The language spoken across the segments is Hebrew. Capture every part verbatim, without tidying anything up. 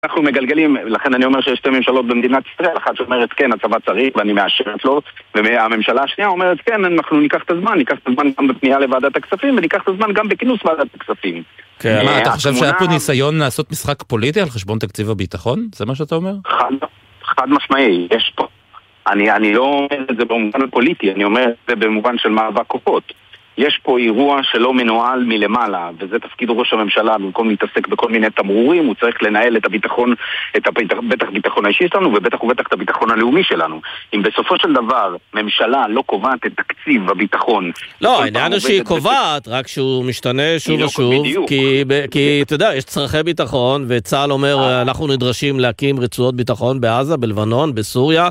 אנחנו מגלגלים, לכן אני אומר שיש שתי ממשלות במדינת ישראל, אחת שאומרת כן, הצבא צריך ואני מאשרת לו, והממשלה השנייה אומרת כן, אנחנו ניקח את הזמן, ניקח את הזמן גם בפנייה לוועדת הכספים, וניקח את הזמן גם בכינוס ועדת הכספים. כן, מה, אתה חושב שהיה פה ניסיון לעשות משחק פוליטי על חשבון תקציב הביטחון? זה מה שאתה אומר? חד, חד משמעי, יש פה. אני, אני לא אומר את זה במובן הפוליטי, אני אומר את זה במובן של מאבק כוחות. יש פה אירוע שלא מנוהל מלמעלה, וזה תפקיד ראש הממשלה, במקום להתעסק בכל מיני תמרורים, הוא צריך לנהל את הביטחון, את בטח ביטחון האישי שלנו, ובטח ובטח את הביטחון הלאומי שלנו. אם בסופו של דבר ממשלה לא קובעת את תקציב הביטחון... לא, העניין הוא שהיא קובעת, רק שהוא משתנה שוב ושוב, כי אתה יודע, יש צרכי ביטחון, וצה"ל אומר, אנחנו נדרשים להקים רצועות ביטחון בעזה, בלבנון, בסוריה,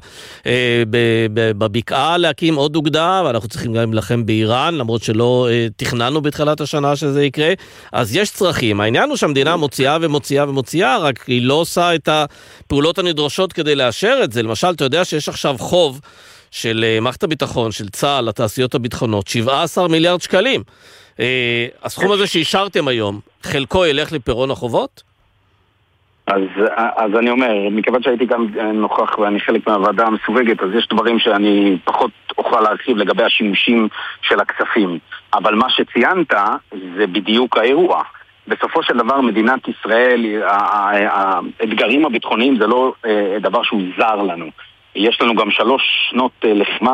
בבקעה להקים עוד אוגדה, ואנחנו צריכים גם לכם באיראן, למרות שלא לא תכננו בתחילת השנה שזה יקרה, אז יש צרכים. העניין הוא שהמדינה מוציאה ומוציאה ומוציאה, רק היא לא עושה את הפעולות הנדרשות כדי לאשר את זה. למשל, אתה יודע שיש עכשיו חוב של מערכת הביטחון, של צה"ל, לתעשיות הביטחונות, שבעה עשר מיליארד שקלים. הסכום הזה שהשארתם היום, חלקו ילך לפירעון החובות? אז, אז אני אומר, מכיוון שהייתי גם נוכח ואני חלק מהוועדה המסווגת, אז יש דברים שאני פחות אוכל להרחיב לגבי השימושים של הכספים. אבל מה שציינת זה בדיוק האירוע. בסופו של דבר מדינת ישראל, האתגרים הביטחוניים זה לא דבר שהוא זר לנו. יש לנו גם שלוש שנות לחימה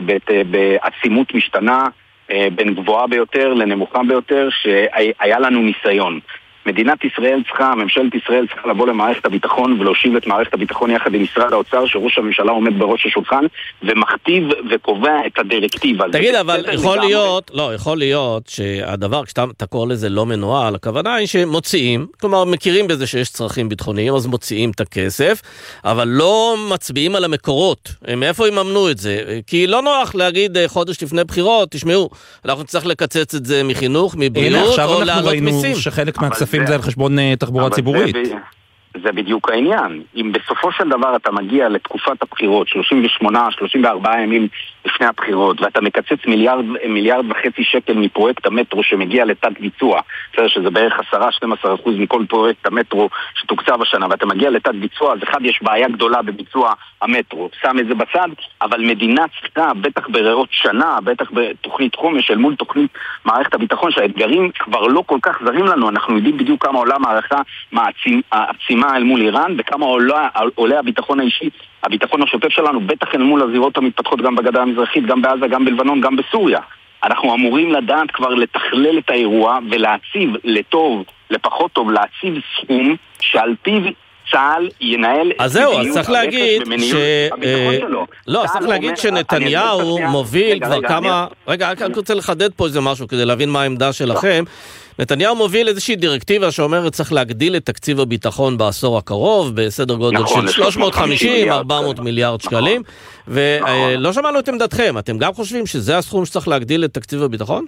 בעצימות משתנה, בין גבוהה ביותר לנמוכה ביותר, שהיה לנו ניסיון. מדינת ישראל צריכה, ממשלת ישראל צריכה לבוא למערכת הביטחון ולהושיב את מערכת הביטחון יחד עם משרד האוצר, שראש הממשלה עומד בראש השולחן ומכתיב וקובע את הדירקטיבה. תגיד, אבל יכול להיות, לא, יכול להיות שהדבר, כשאתה קורא לזה לא מנוהל, הכוונה היא שמוציאים, כלומר מכירים בזה שיש צרכים ביטחוניים, אז מוציאים את הכסף, אבל לא מצביעים על המקורות. מאיפה יממנו את זה? כי לא נוח להגיד חודש לפני בחירות, תשמעו, אנחנו צריך לקצץ את זה מחינוך, מבריאות, או להעלות מיסים. שחלק מהכספים זה על חשבון תחבורה ציבורית. זה, זה בדיוק העניין. אם בסופו של דבר אתה מגיע לתקופת הבחירות, שלושים ושמונה שלושים וארבעה ימים לפני הבחירות, ואתה מקצץ מיליארד, מיליארד וחצי שקל מפרויקט המטרו שמגיע לתת ביצוע, שזה בערך עשרה עד שנים עשר אחוז מכל פרויקט המטרו שתוקצב השנה, ואתה מגיע לתת ביצוע, אז אחד יש בעיה גדולה בביצוע המטרו, שם את זה בצד, אבל מדינה צריכה, בטח בראות שנה, בטח בתוכנית חומש, אל מול תוכנית מערכת הביטחון, שהאתגרים כבר לא כל כך זרים לנו, אנחנו יודעים בדיוק כמה עולה מערכה העצימה אל מול איראן, וכמה עולה, עולה הביטחון האישי, הביטחון השוטף שלנו, בטח אל מול הזירות המתפתחות גם בגדה המזרחית, גם בעזה, גם בלבנון, גם בסוריה. אנחנו אמורים לדעת כבר לתכלל את האירוע ולהציב לטוב, לפחות טוב, להציב סכום שעל פיו צה"ל ינהל... אז זהו, אז צריך להגיד ש... לא, צריך להגיד שנתניהו מוביל כבר כמה... רגע, אני רוצה לחדד פה איזה משהו כדי להבין מה העמדה שלכם. נתניהו מוביל איזושהי דירקטיבה שאומרת צריך להגדיל את תקציב הביטחון בעשור הקרוב בסדר גודל של שלוש מאות וחמישים עד ארבע מאות מיליארד שקלים, ולא שמענו את עמדתכם. אתם גם חושבים שזה הסכום שצריך להגדיל את תקציב הביטחון?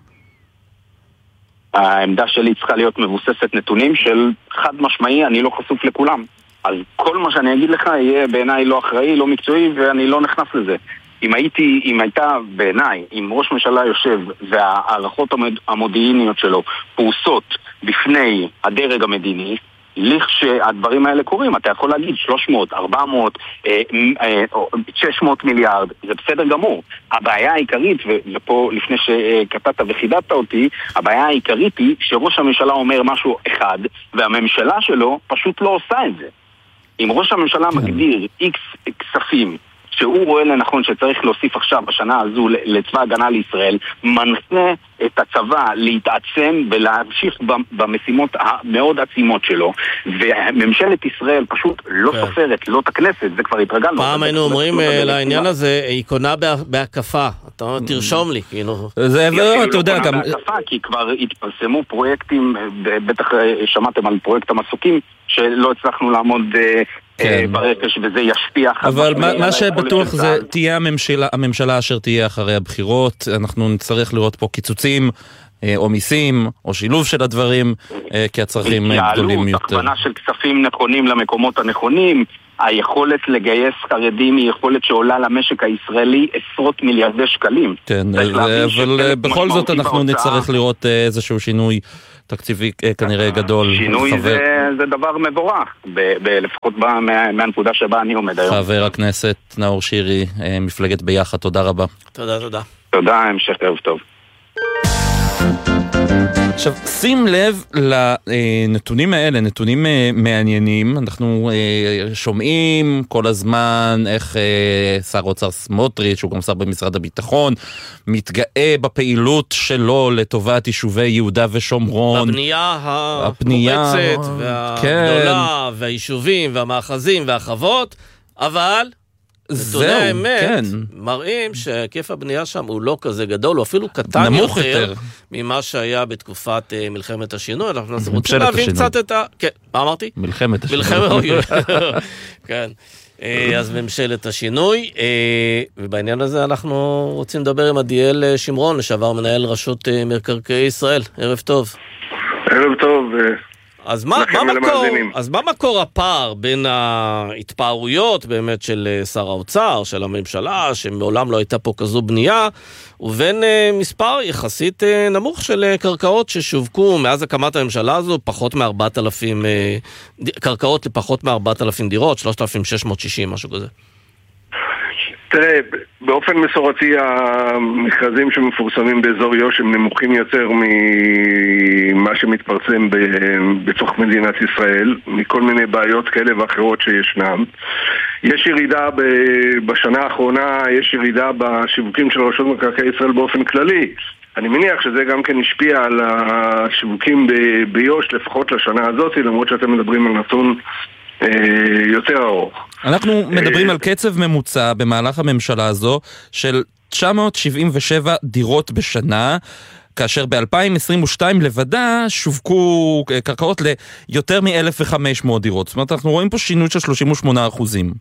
העמדה שלי צריכה להיות מבוססת נתונים של חד משמעי, אני לא חשוף לכולם. אז כל מה שאני אגיד לך יהיה בעיניי לא אחראי, לא מקצועי, ואני לא נכנס לזה. אם הייתי, אם הייתה בעיניי, אם ראש ממשלה יושב והערכות המודיעיניות שלו פורסות בפני הדרג המדיני, לכשהדברים האלה קורים, אתה יכול להגיד שלוש מאות, ארבע מאות, שש מאות מיליארד, זה בסדר גמור. הבעיה העיקרית, ופה לפני שכתבת וחידדת אותי, הבעיה העיקרית היא שראש הממשלה אומר משהו אחד, והממשלה שלו פשוט לא עושה את זה. אם ראש הממשלה מגדיר איקס כספים, שהוא רואה לנכון שצריך להוסיף עכשיו בשנה הזו לצבא הגנה לישראל, מנחה את הצבא להתעצם ולהמשיך במשימות המאוד עצימות שלו, וממשלת ישראל פשוט לא סופרת, לא את הכנסת, זה כבר התרגלנו. פעם היינו אומרים לעניין הזה, היא קונה בהקפה, אתה תרשום לי, כאילו. זה, אתה יודע, גם... כי כבר התפרסמו פרויקטים, בטח שמעתם על פרויקט המסוקים, שלא הצלחנו לעמוד... ברכש, וזה ישפיע. אבל מה שבטוח זה תהיה הממשלה, הממשלה אשר תהיה אחרי הבחירות. אנחנו נצטרך לראות פה קיצוצים או מיסים או שילוב של הדברים, כי הצרכים גדולים יותר. הכוונה של כספים נכונים למקומות הנכונים, היכולת לגייס חרדים היא יכולת שעולה למשק הישראלי עשרות מיליארדי שקלים. כן, אבל בכל זאת אנחנו נצטרך לראות איזשהו שינוי תקציבי כנראה גדול. שינוי חבר... זה, זה דבר מבורך, ב- ב- לפחות ב- מה, מהנקודה שבה אני עומד היום. חבר הכנסת נאור שירי, מפלגת ביחד, תודה רבה. תודה, תודה. תודה, המשך ערב טוב. עכשיו, שים לב לנתונים האלה, נתונים מעניינים. אנחנו שומעים כל הזמן איך שר האוצר סמוטריץ', שהוא גם שר במשרד הביטחון, מתגאה בפעילות שלו לטובת יישובי יהודה ושומרון. בבנייה הפורצת והגדולה, והיישובים והמאחזים והחוות, אבל... נתוני האמת כן. מראים שהיקף הבנייה שם הוא לא כזה גדול, הוא אפילו קטן יותר, יותר ממה שהיה בתקופת uh, מלחמת השינוי. אנחנו רוצים להבין השינוי. קצת את ה... כן, מה אמרתי? מלחמת השינוי. מלחמת... כן. אז ממשלת השינוי, ובעניין הזה אנחנו רוצים לדבר עם עדיאל שמרון, לשעבר מנהל רשות מקרקעי ישראל. ערב טוב. ערב טוב. אז מה, מה מקור, אז מה מקור הפער בין ההתפארויות באמת של שר האוצר, של הממשלה, שמעולם לא הייתה פה כזו בנייה, ובין מספר יחסית נמוך של קרקעות ששווקו מאז הקמת הממשלה הזו, פחות מ-ארבעת אלפים, קרקעות לפחות מ-ארבעת אלפים דירות, שלושת אלפים שש מאות ושישים, משהו כזה. תראה, באופן מסורתי המכרזים שמפורסמים באזור יו"ש הם נמוכים יותר ממה שמתפרסם בתוך מדינת ישראל, מכל מיני בעיות כאלה ואחרות שישנם. יש ירידה בשנה האחרונה, יש ירידה בשיווקים של רשות מקרקעי ישראל באופן כללי. אני מניח שזה גם כן השפיע על השיווקים ביו"ש לפחות לשנה הזאת, למרות שאתם מדברים על נתון יותר ארוך. אנחנו מדברים על קצב ממוצע במהלך הממשלה הזו של תשע מאות שבעים ושבע דירות בשנה, כאשר ב-אלפיים עשרים ושתיים לבדה שווקו קרקעות ליותר מ-אלף וחמש מאות דירות. זאת אומרת, אנחנו רואים פה שינוי של שלושים ושמונה אחוזים.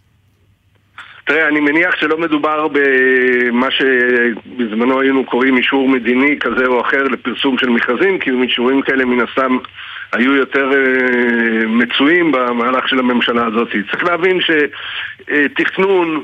תראה, אני מניח שלא מדובר במה שבזמנו היינו קוראים אישור מדיני כזה או אחר לפרסום של מכרזים, כי אישורים כאלה מן הסתם היו יותר uh, מצויים במהלך של הממשלה הזאת. צריך להבין שתכנון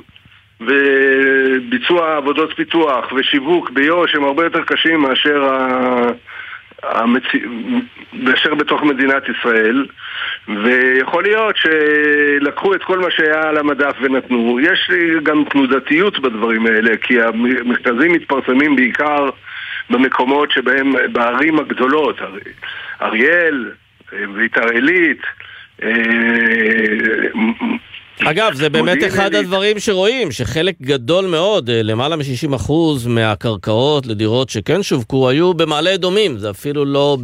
וביצוע עבודות פיתוח ושיווק ביו"ש הם הרבה יותר קשים מאשר, ה... המצ... מאשר בתוך מדינת ישראל, ויכול להיות שלקחו את כל מה שהיה על המדף ונתנו. יש גם תנודתיות בדברים האלה, כי המכרזים מתפרסמים בעיקר במקומות שבהם, בערים הגדולות, אריאל, ביתר עילית. אגב, זה באמת אחד הדברים שרואים, שחלק גדול מאוד, למעלה מ-שישים אחוז מהקרקעות לדירות שכן שווקו, היו במעלה אדומים, זה אפילו לא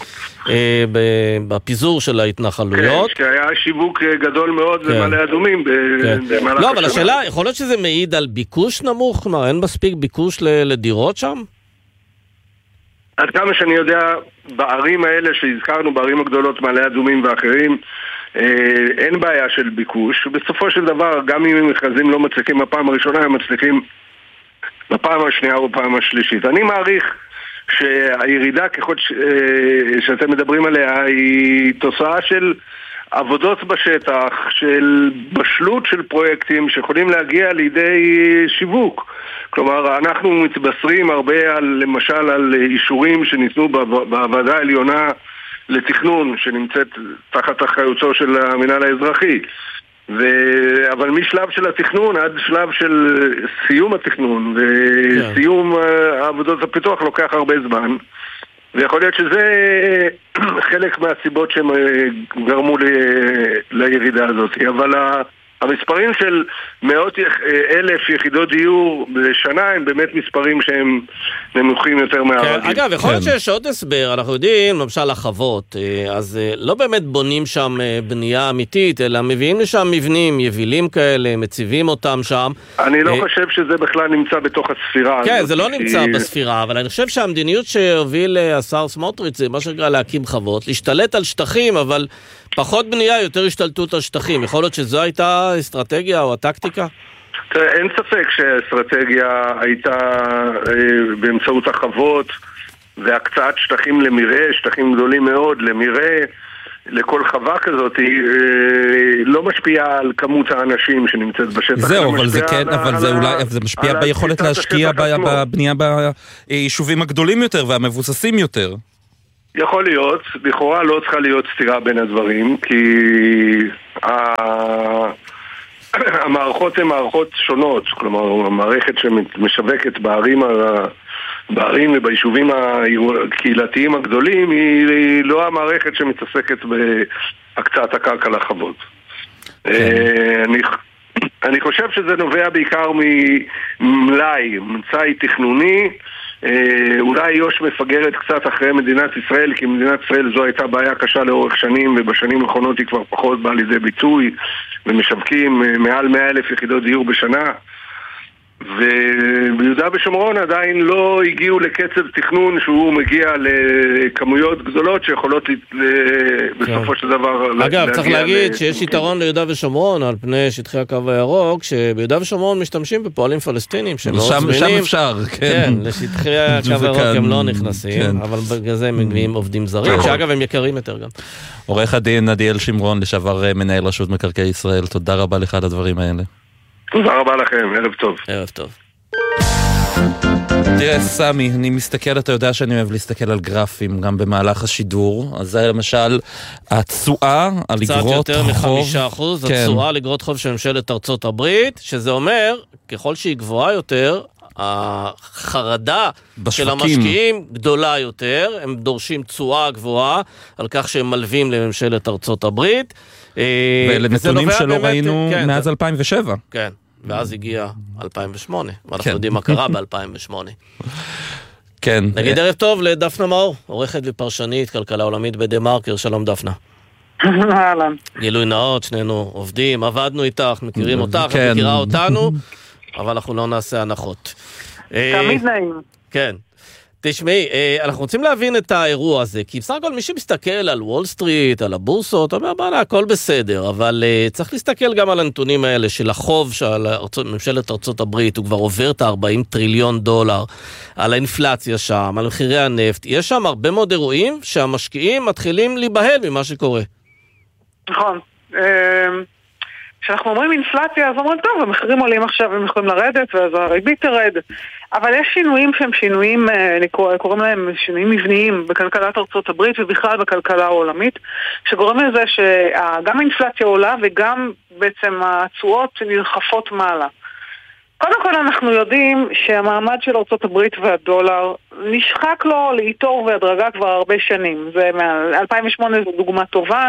בפיזור של ההתנחלויות. כן, שהיה שיווק גדול מאוד במעלה אדומים. לא, אבל השאלה, יכול להיות שזה מעיד על ביקוש נמוך? כלומר, אין מספיק ביקוש לדירות שם? עד כמה שאני יודע, בערים האלה שהזכרנו, בערים הגדולות, מעלה אדומים ואחרים, אין בעיה של ביקוש. בסופו של דבר, גם אם המכרזים לא מצליחים בפעם הראשונה, הם מצליחים בפעם השנייה או בפעם השלישית. אני מעריך שהירידה ככל ש... שאתם מדברים עליה היא תוצאה של עבודות בשטח, של בשלות של פרויקטים שיכולים להגיע לידי שיווק. כלומר, אנחנו מתבשרים הרבה על, למשל, על אישורים שניתנו בוועדה העליונה לתכנון, שנמצאת תחת אחריותו של המינהל האזרחי. ו... אבל משלב של התכנון עד שלב של סיום התכנון וסיום yeah. העבודות הפיתוח לוקח הרבה זמן. ויכול להיות שזה חלק מהסיבות שהם גרמו לי, לירידה הזאת. אבל המספרים של מאות אלף יחידות דיור בשנה הם באמת מספרים שהם נמוכים יותר מהרגיל. כן, אגב, יכול להיות כן. שיש עוד הסבר, אנחנו יודעים, למשל החוות, אז לא באמת בונים שם בנייה אמיתית, אלא מביאים לשם מבנים, יבילים כאלה, מציבים אותם שם. אני לא חושב שזה בכלל נמצא בתוך הספירה. כן, זה לא נמצא כי... בספירה, אבל אני חושב שהמדיניות שהוביל השר סמוטריץ' זה מה שנקרא להקים חוות, להשתלט על שטחים, אבל פחות בנייה, יותר השתלטות על שטחים. יכול להיות שזו הייתה אסטרטגיה או הטקטיקה? אין ספק שהאסטרטגיה הייתה באמצעות החוות והקצאת שטחים למרעה, שטחים גדולים מאוד למרעה, לכל חווה כזאת, לא משפיעה על כמות האנשים שנמצאת בשטח. זהו, אבל זה כן, אבל זה אולי, זה משפיע ביכולת להשקיע בבנייה ביישובים הגדולים יותר והמבוססים יותר. יכול להיות, לכאורה לא צריכה להיות סתירה בין הדברים, כי המערכות הן מערכות שונות, כלומר המערכת שמשווקת בערים, בערים וביישובים הקהילתיים הגדולים היא לא המערכת שמתעסקת בהקצאת הקרקע לחוות. אני, אני חושב שזה נובע בעיקר ממלאי, מצאי תכנוני. אולי יוש מפגרת קצת אחרי מדינת ישראל, כי מדינת ישראל זו הייתה בעיה קשה לאורך שנים, ובשנים האחרונות היא כבר פחות באה לידי ביצוי, ומשווקים מעל מאה אלף יחידות דיור בשנה, וביהודה ושומרון עדיין לא הגיעו לקצב תכנון שהוא מגיע לכמויות גדולות שיכולות בסופו של דבר... אגב, צריך להגיד שיש יתרון ליהודה ושומרון על פני שטחי הקו הירוק, שביהודה ושומרון משתמשים בפועלים פלסטינים שמאוד זמינים. שם אפשר, כן. לשטחי הקו הירוק הם לא נכנסים, אבל בגלל זה הם מביאים עובדים זרים, שאגב הם יקרים יותר גם. עורך הדין עדיאל שמרון, לשעבר מנהל רשות מקרקעי ישראל, תודה רבה לך על הדברים האלה. תודה רבה לכם, ערב טוב. ערב טוב. תראה, סמי, אני מסתכל, אתה יודע שאני אוהב להסתכל על גרפים גם במהלך השידור, אז זה למשל התשואה על אגרות חוב. קצת יותר מחמישה אחוז, התשואה על אגרות חוב של ממשלת ארצות הברית, שזה אומר, ככל שהיא גבוהה יותר, החרדה של המשקיעים גדולה יותר, הם דורשים תשואה גבוהה על כך שהם מלווים לממשלת ארצות הברית. ואלה נתונים שלא ראינו מאז אלפיים ושבע. כן, ואז הגיע אלפיים ושמונה, ואנחנו יודעים מה קרה ב-אלפיים ושמונה. כן. נגיד ערב טוב לדפנה מאור, עורכת ופרשנית כלכלה עולמית בדה-מרקר, שלום דפנה. אהלן. גילוי נאות, שנינו עובדים, עבדנו איתך, מכירים אותך, את מכירה אותנו, אבל אנחנו לא נעשה הנחות. תמיד נעים. כן. תשמעי, אנחנו רוצים להבין את האירוע הזה, כי בסך הכל מי שמסתכל על וול סטריט, על הבורסות, אומר, בנה, הכל בסדר, אבל uh, צריך להסתכל גם על הנתונים האלה של החוב של ארצות, ממשלת ארצות הברית, הוא כבר עובר את ה-ארבעים טריליון דולר, על האינפלציה שם, על מחירי הנפט, יש שם הרבה מאוד אירועים שהמשקיעים מתחילים להיבהל ממה שקורה. נכון. כשאנחנו אומרים אינפלציה, אז אומרים, טוב, המחירים עולים עכשיו, הם יכולים לרדת, ואז הריבית תרד. אבל יש שינויים שהם שינויים, קוראים להם שינויים מבניים בכלכלת ארצות הברית ובכלל בכלכלה העולמית, שגורם לזה שגם האינפלציה עולה וגם בעצם התשואות נרחפות מעלה. קודם כל אנחנו יודעים שהמעמד של ארצות הברית והדולר נשחק לו לאיתור והדרגה כבר הרבה שנים. זה מ-אלפיים ושמונה זו דוגמה טובה,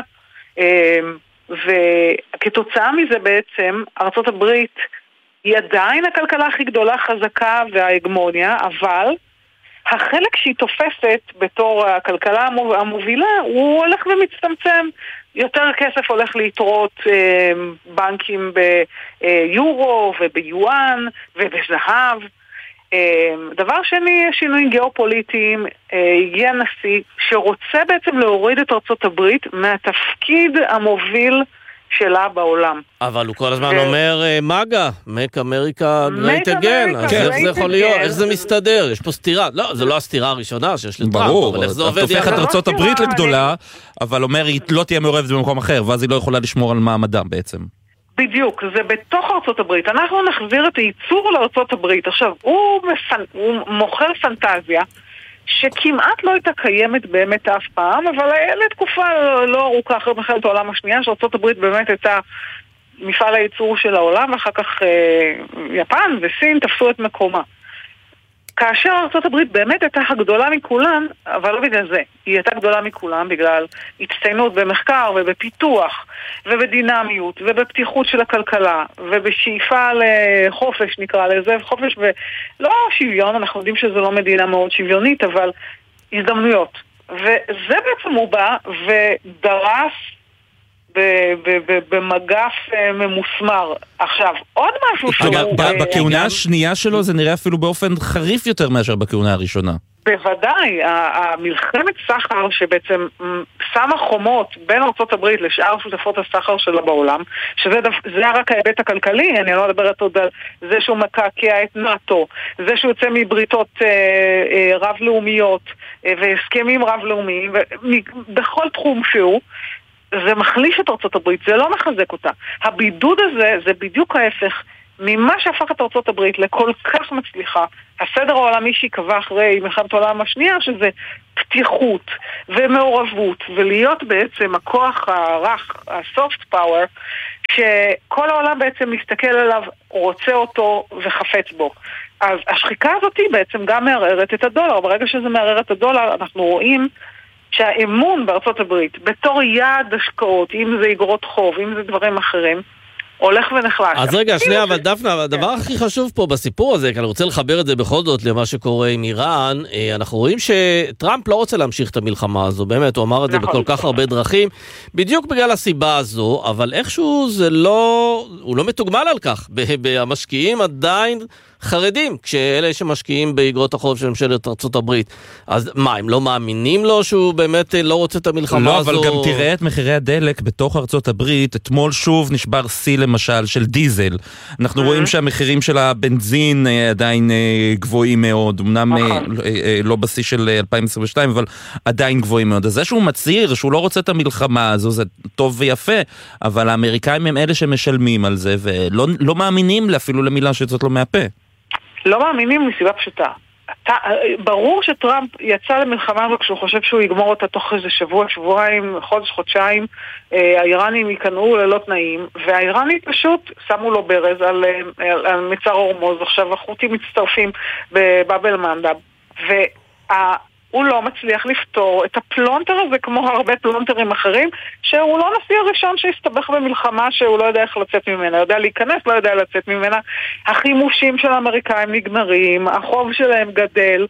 וכתוצאה מזה בעצם ארצות הברית היא עדיין הכלכלה הכי גדולה, חזקה וההגמוניה, אבל החלק שהיא תופסת בתור הכלכלה המובילה הוא הולך ומצטמצם. יותר כסף הולך ליתרות אה, בנקים ביורו וביואן ובזהב. אה, דבר שני, שינויים גיאופוליטיים, אה, הגיע נשיא שרוצה בעצם להוריד את ארצות הברית מהתפקיד המוביל שלה בעולם. אבל הוא כל הזמן אומר מגה, Make America Great Again. אז איך זה יכול להיות? איך זה מסתדר? יש פה סתירה. לא, זה לא הסתירה הראשונה שיש לטראמפ. ברור, אתה הופך את ארצות הברית לגדולה, אבל אומר היא לא תהיה מעורבת במקום אחר, ואז היא לא יכולה לשמור על מעמדה בעצם. בדיוק, זה בתוך ארצות הברית. אנחנו נחזיר את הייצור לארצות הברית. עכשיו, הוא מוכר פנטזיה, שכמעט לא הייתה קיימת באמת אף פעם, אבל לתקופה לא ארוכה אחרי מלחמת העולם השנייה, שארצות הברית באמת הייתה מפעל הייצור של העולם, ואחר כך אה, יפן וסין תפסו את מקומה. כאשר ארצות הברית באמת הייתה הגדולה מכולן, אבל לא בגלל זה. היא הייתה גדולה מכולן בגלל הצטיינות במחקר ובפיתוח ובדינמיות ובפתיחות של הכלכלה ובשאיפה לחופש נקרא לזה, חופש ולא שוויון, אנחנו יודעים שזו לא מדינה מאוד שוויונית, אבל הזדמנויות. וזה בעצם הוא בא ודרס במגף ממוסמר. עכשיו, עוד משהו שהוא... בכהונה השנייה שלו זה נראה אפילו באופן חריף יותר מאשר בכהונה הראשונה. בוודאי, המלחמת סחר שבעצם שמה חומות בין ארצות הברית לשאר שותפות הסחר שלה בעולם, שזה רק ההיבט הכלכלי, אני לא מדברת עוד על זה שהוא מקעקע את נאטו, זה שהוא יוצא מבריתות רב-לאומיות והסכמים רב-לאומיים, בכל תחום שהוא, זה מחליש את ארצות הברית, זה לא מחזק אותה. הבידוד הזה זה בדיוק ההפך ממה שהפך את ארצות הברית לכל כך מצליחה, הסדר העולמי שיקבע אחרי מלחמת העולם השנייה, שזה פתיחות ומעורבות, ולהיות בעצם הכוח הרך, הסופט פאוור, שכל העולם בעצם מסתכל עליו, רוצה אותו וחפץ בו. אז השחיקה הזאת היא בעצם גם מערערת את הדולר. ברגע שזה מערער את הדולר, אנחנו רואים שהאמון בארצות הברית, בתור יעד השקעות, אם זה אגרות חוב, אם זה דברים אחרים, הולך ונחלש. אז רגע, שנייה, אבל דפנה, הדבר הכי חשוב פה בסיפור הזה, כי אני רוצה לחבר את זה בכל זאת למה שקורה עם איראן, אנחנו רואים שטראמפ לא רוצה להמשיך את המלחמה הזו, באמת, הוא אמר את זה בכל כך הרבה דרכים, בדיוק בגלל הסיבה הזו, אבל איכשהו זה לא, הוא לא מתוגמל על כך, המשקיעים עדיין חרדים, כשאלה שמשקיעים באגרות החוב של ממשלת ארצות הברית. אז מה, הם לא מאמינים לו שהוא באמת לא רוצה את המלחמה לא, הזו? לא, אבל גם תראה את מחירי הדלק בתוך ארצות הברית. אתמול שוב נשבר סי למשל של דיזל. אנחנו רואים שהמחירים של הבנזין עדיין גבוהים מאוד, אמנם לא בסי של אלפיים עשרים ושתיים, אבל עדיין גבוהים מאוד. אז זה שהוא מצהיר שהוא לא רוצה את המלחמה הזו, זה טוב ויפה, אבל האמריקאים הם אלה שמשלמים על זה, ולא לא מאמינים אפילו למילה שצאת לו מהפה. לא מאמינים מסיבה פשוטה. אתה, ברור שטראמפ יצא למלחמה הזו כשהוא חושב שהוא יגמור אותה תוך איזה שבוע, שבועיים, חודש, חודשיים, האיראנים ייכנעו ללא תנאים, והאיראנים פשוט שמו לו ברז על, על, על מצר הורמוז, עכשיו החות'ים מצטרפים בבאב אל-מנדב, וה... הוא לא מצליח לפתור את הפלונטר הזה כמו הרבה פלונטרים אחרים, שהוא לא נשיא הראשון שהסתבך במלחמה שהוא לא יודע איך לצאת ממנה, יודע להיכנס, לא יודע לצאת ממנה. החימושים של האמריקאים נגמרים, החוב שלהם גדל,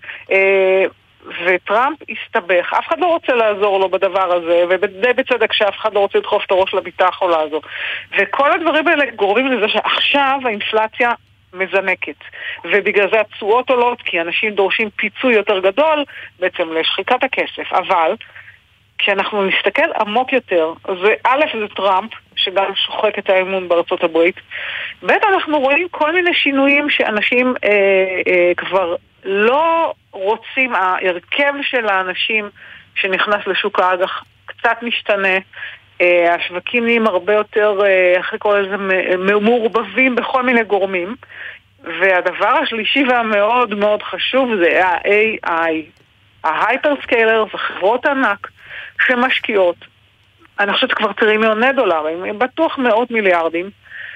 וטראמפ הסתבך. אף אחד לא רוצה לעזור לו בדבר הזה, ודי בצדק שאף אחד לא רוצה לדחוף את הראש לביטה החולה הזו. וכל הדברים האלה גורמים לזה שעכשיו האינפלציה מזנקת, ובגלל זה התשואות עולות, כי אנשים דורשים פיצוי יותר גדול בעצם לשחיקת הכסף. אבל כשאנחנו נסתכל עמוק יותר, זה א' זה טראמפ שגם שוחק את האמון בארצות הברית, ב' אנחנו רואים כל מיני שינויים שאנשים אה, אה, כבר לא רוצים. ההרכב של האנשים שנכנס לשוק האג"ח קצת משתנה, השווקים נהיים הרבה יותר, אחרי כל איזה, מעורבבים בכל מיני גורמים, והדבר השלישי והמאוד מאוד חשוב זה ה-איי איי, ההייפרסקיילר, זה חברות ענק שמשקיעות, אני חושבת כבר טריליוני דולרים, בטוח מאות מיליארדים,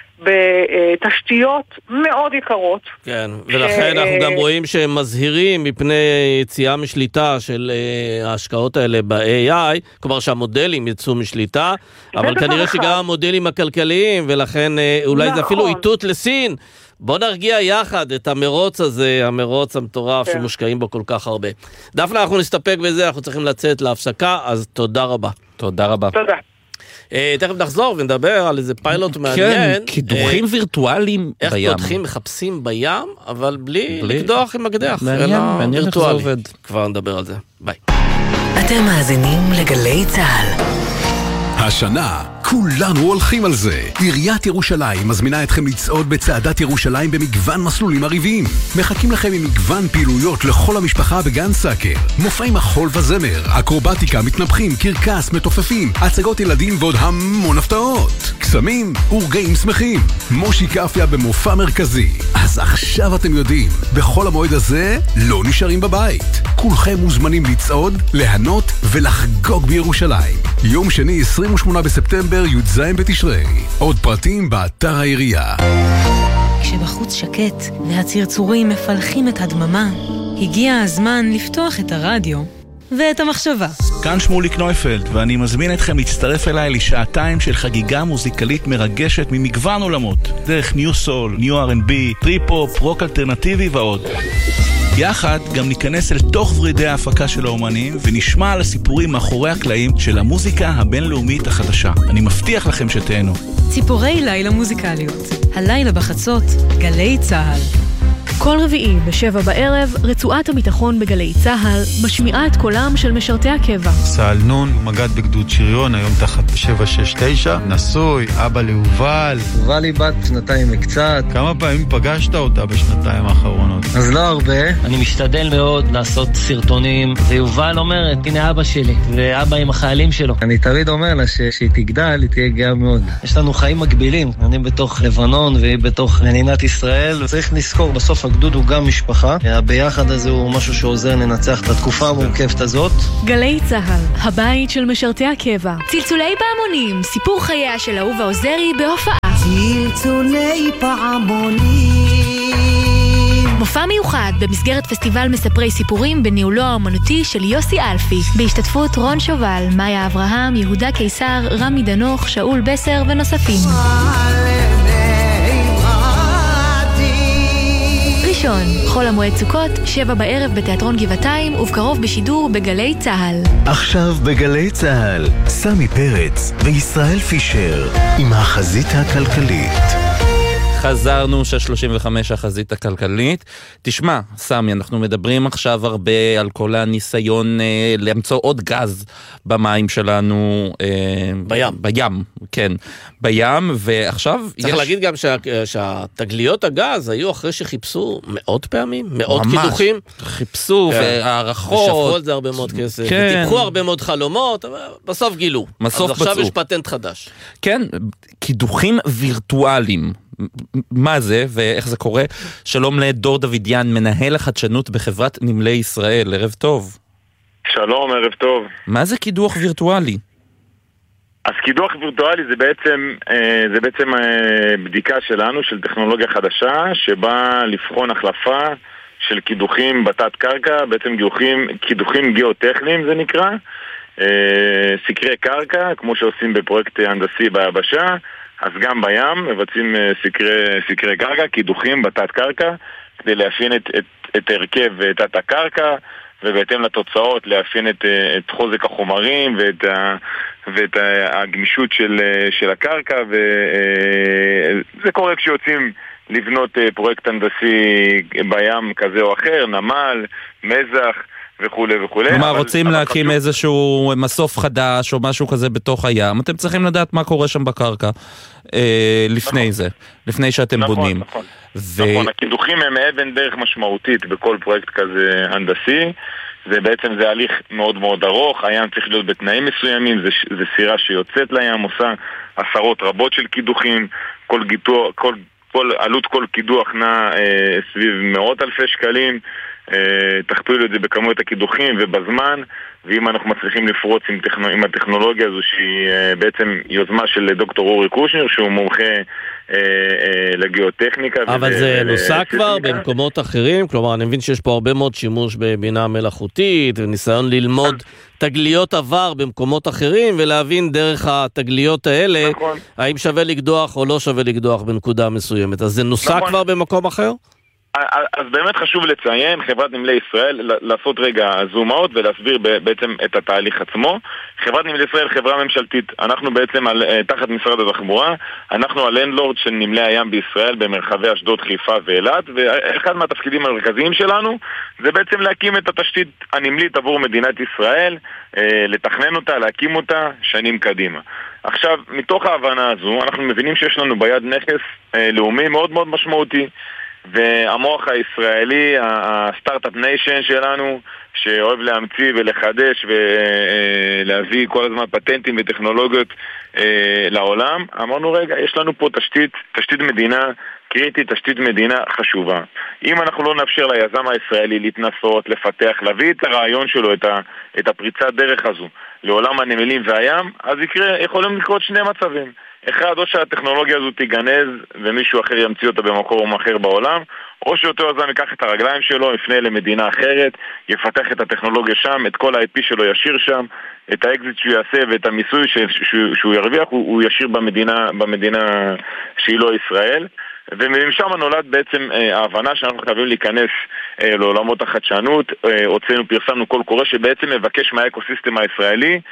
בתשתיות מאוד יקרות. כן, ולכן אנחנו גם רואים שהם מזהירים מפני יציאה משליטה של ההשקעות האלה ב-איי איי, כלומר שהמודלים יצאו משליטה, אבל כנראה שגם המודלים הכלכליים, ולכן אולי זה אפילו איתות לסין. בוא נרגיע יחד את המרוץ הזה, המרוץ המטורף שמושקעים בו כל כך הרבה. דפנה, אנחנו נסתפק בזה, אנחנו צריכים לצאת להפסקה, אז תודה רבה. תודה רבה. תודה. תכף נחזור ונדבר על איזה פיילוט מעניין. כן, קידוחים וירטואליים בים. איך קודחים מחפשים בים, אבל בלי לקדוח עם מקדח. מעניין, מעניין איך זה עובד. כבר נדבר על זה. ביי. אתם מאזינים לגלי צהל. השנה כולנו הולכים על זה. עיריית ירושלים מזמינה אתכם לצעוד בצעדת ירושלים במגוון מסלולים עריביים. מחכים לכם עם מגוון פעילויות לכל המשפחה בגן סאקר. מופעים מחול וזמר, אקרובטיקה, מתנפחים, קרקס, מתופפים, הצגות ילדים ועוד המון הפתעות. קסמים ורגעים שמחים. מושי קפיה במופע מרכזי. אז עכשיו אתם יודעים, בכל המועד הזה לא נשארים בבית. כולכם מוזמנים לצעוד, להנות ולחגוג בירושלים. יום שני עשרים ושמונה בספטמבר י"ז בתשרי. עוד פרטים באתר העירייה. כשבחוץ שקט והצרצורים מפלחים את הדממה, הגיע הזמן לפתוח את הרדיו ואת המחשבה. כאן שמוליק נויפלד, ואני מזמין אתכם להצטרף אליי לשעתיים של חגיגה מוזיקלית מרגשת ממגוון עולמות, דרך ניו סול, ניו אר אנד בי, טריפ-הופ, רוק אלטרנטיבי ועוד. יחד גם ניכנס אל תוך ורידי ההפקה של האומנים ונשמע על הסיפורים מאחורי הקלעים של המוזיקה הבינלאומית החדשה. אני מבטיח לכם שתהנו. ציפורי לילה מוזיקליות, הלילה בחצות, גלי צהל. כל רביעי בשבע בערב, רצועת הביטחון בגלי צהל משמיעה את קולם של משרתי הקבע. סל נון, מגד בגדוד שריון, היום תחת שבע שש תשע, נשוי, אבא ליובל. יובל היא בת שנתיים וקצת. כמה פעמים פגשת אותה בשנתיים האחרונות? אז לא הרבה. אני משתדל מאוד לעשות סרטונים, ויובל אומרת, הנה אבא שלי, ואבא עם החיילים שלו. אני תמיד אומר לה שהיא תגדל, היא תהיה גאה מאוד. יש לנו חיים מקבילים, אני בתוך לבנון והיא בתוך מדינת ישראל, וצריך לזכור, בסוף הגדוד הוא גם משפחה. הביחד הזה הוא משהו שעוזר לנצח את התקופה המורכבת הזאת. גלי צהל, הבית של משרתי הקבע. צלצולי פעמונים, סיפור חייה של אהובה עוזרי בהופעה. צלצולי פעמונים. מופע מיוחד במסגרת פסטיבל מספרי סיפורים בניהולו האומנותי של יוסי אלפי, בהשתתפות רון שובל, מאיה אברהם, יהודה קיסר, רמי דנוך, שאול בסר ונוספים. ראשון, חול המועד סוכות, שבע בערב בתיאטרון גבעתיים, ובקרוב בשידור בגלי צהל. עכשיו בגלי צהל, סמי פרץ וישראל פישר עם החזית הכלכלית. חזרנו ש-שלושים וחמש החזית הכלכלית. תשמע, סמי, אנחנו מדברים עכשיו הרבה על כל הניסיון אה, למצוא עוד גז במים שלנו. אה, בים. בים, כן. בים, ועכשיו צריך יש... להגיד גם שה, שהתגליות הגז היו אחרי שחיפשו מאות פעמים, מאות ממש, קידוחים. חיפשו, כן. והערכות. ושפרו על זה הרבה מאוד כסף. כן. וטיפחו הרבה מאוד חלומות, אבל בסוף גילו. בסוף אז בצעו. עכשיו יש פטנט חדש. כן, קידוחים וירטואליים. מה זה ואיך זה קורה? שלום לדור דוידיאן, מנהל החדשנות בחברת נמלי ישראל. ערב טוב. שלום, ערב טוב. מה זה קידוח וירטואלי? אז קידוח וירטואלי זה בעצם, זה בעצם בדיקה שלנו של טכנולוגיה חדשה שבאה לבחון החלפה של קידוחים בתת קרקע, בעצם קידוחים, קידוחים גיאוטכניים זה נקרא, סקרי קרקע, כמו שעושים בפרויקט הנדסי ביבשה. אז גם בים מבצעים סקרי, סקרי קרקע, קידוחים בתת קרקע, כדי לאפיין את, את, את הרכב תת הקרקע, ובהתאם לתוצאות לאפיין את, את חוזק החומרים ואת, ה, ואת הגמישות של, של הקרקע, וזה קורה כשיוצאים לבנות פרויקט הנדסי בים כזה או אחר, נמל, מזח, וכו' וכו'. כלומר, רוצים להקים חשוב... איזשהו מסוף חדש או משהו כזה בתוך הים, אתם צריכים לדעת מה קורה שם בקרקע אה, לפני נכון. זה, לפני שאתם נכון, בונים. נכון, ו... נכון, הקידוחים הם אבן דרך משמעותית בכל פרויקט כזה הנדסי, זה בעצם זה הליך מאוד מאוד ארוך, הים צריך להיות בתנאים מסוימים, זה, זה סירה שיוצאת לים, עושה עשרות רבות של קידוחים, כל, גיתוח, כל, כל עלות כל קידוח נע אה, סביב מאות אלפי שקלים, תכפילו את זה בכמות הקידוחים ובזמן, ואם אנחנו מצליחים לפרוץ עם, טכנו, עם הטכנולוגיה הזו שהיא בעצם יוזמה של דוקטור אורי קושניר שהוא מומחה אה, אה, לגיאוטכניקה. אבל ול, זה נוסע כבר במקומות אחרים, כלומר אני מבין שיש פה הרבה מאוד שימוש בבינה מלאכותית וניסיון ללמוד תגליות עבר במקומות אחרים ולהבין דרך התגליות האלה נכון. האם שווה לקדוח או לא שווה לקדוח בנקודה מסוימת. אז זה נוסע נכון. כבר במקום אחר? אז באמת חשוב לציין, חברת נמלי ישראל, לעשות רגע זום אאוט ולהסביר בעצם את התהליך עצמו. חברת נמלי ישראל חברה ממשלתית, אנחנו בעצם על, תחת משרד התחבורה, אנחנו הלנדלורד של נמלי הים בישראל במרחבי אשדוד, חיפה ואילת, ואחד מהתפקידים המרכזיים שלנו זה בעצם להקים את התשתית הנמלית עבור מדינת ישראל, לתכנן אותה, להקים אותה שנים קדימה. עכשיו, מתוך ההבנה הזו, אנחנו מבינים שיש לנו ביד נכס לאומי מאוד מאוד משמעותי, והמוח הישראלי, הסטארט-אפ ניישן שלנו, שאוהב להמציא ולחדש ולהביא כל הזמן פטנטים וטכנולוגיות לעולם, אמרנו רגע, יש לנו פה תשתית, תשתית מדינה קריטית, תשתית מדינה חשובה. אם אנחנו לא נאפשר ליזם הישראלי להתנסות, לפתח, להביא את הרעיון שלו, את, ה, את הפריצת דרך הזו לעולם הנמלים והים, אז יקרה, יכולים לקרות שני מצבים. אחד, או שהטכנולוגיה הזו תיגנז ומישהו אחר ימציא אותה במקום אחר בעולם, או שאותו יזם ייקח את הרגליים שלו, יפנה למדינה אחרת, יפתח את הטכנולוגיה שם, את כל ה-איי פי שלו ישיר שם, את האקזיט שהוא יעשה ואת המיסוי שהוא, שהוא ירוויח, הוא, הוא ישיר במדינה, במדינה שהיא לא ישראל. ומשם נולד בעצם אה, ההבנה שאנחנו חייבים להיכנס אה, לעולמות החדשנות, אה, הוצאנו, פרסמנו קול קורא שבעצם מבקש מהאקוסיסטם הישראלי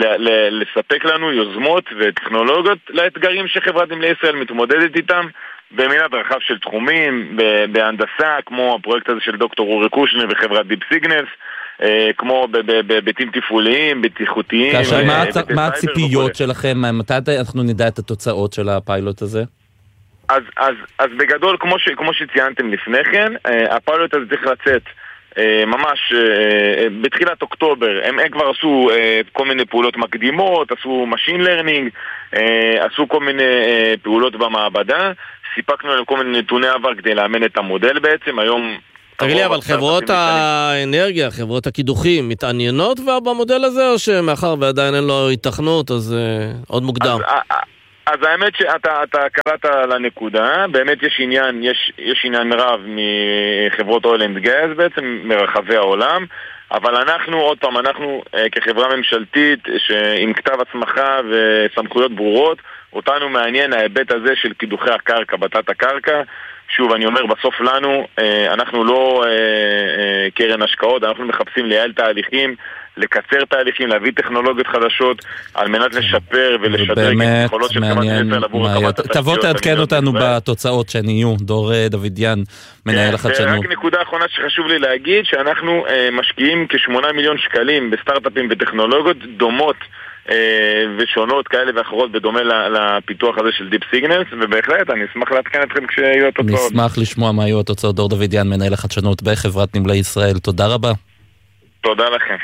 לספק לנו יוזמות וטכנולוגיות לאתגרים שחברת נמלי ישראל מתמודדת איתם במנעד רחב של תחומים, בהנדסה, כמו הפרויקט הזה של דוקטור אורי קושנר וחברת דיפ סיגנלס, כמו בהיבטים תפעוליים, בטיחותיים. כאשר מה הציפיות שלכם? מתי אנחנו נדע את התוצאות של הפיילוט הזה? אז, אז, אז בגדול, כמו, ש, כמו שציינתם לפני כן, הפיילוט הזה צריך לצאת ממש בתחילת אוקטובר. הם, הם כבר עשו כל מיני פעולות מקדימות, עשו Machine Learning, עשו כל מיני פעולות במעבדה, סיפקנו להם כל מיני נתוני עבר כדי לאמן את המודל בעצם. היום... תגיד לי, אבל חברות האנרגיה, חברות הקידוחים, מתעניינות במודל הזה, או שמאחר ועדיין אין לו התכנות, אז עוד מוקדם? אז, אז האמת שאתה אתה קראת לנקודה, באמת יש עניין, יש, יש עניין רב מחברות אויל אנד גז בעצם, מרחבי העולם, אבל אנחנו, עוד פעם, אנחנו כחברה ממשלתית שעם כתב הסמכה וסמכויות ברורות, אותנו מעניין ההיבט הזה של קידוחי הקרקע, בתת הקרקע. שוב, אני אומר, בסוף לנו, אנחנו לא קרן השקעות, אנחנו מחפשים לייעל תהליכים, לקצר תהליכים, להביא טכנולוגיות חדשות, על מנת לשפר ולשדרג את יכולות של חברת ישראל עבור הקמת התשתיות. תבוא תעדכן אותנו בתוצאות שהן יהיו, דור דוידיאן, מנהל החדשנות. ורק נקודה אחרונה שחשוב לי להגיד, שאנחנו משקיעים כשמונה מיליון שקלים בסטארט-אפים וטכנולוגיות דומות ושונות כאלה ואחרות בדומה לפיתוח הזה של דיפ סיגנלס, ובהחלט אני אשמח להתקן אתכם כשיהיו התוצאות. נשמח לשמוע מה יהיו התוצאות. דור דוידיאן, מנהל החדשנות בחברת נמלי ישראל, תודה רבה. תודה לכם.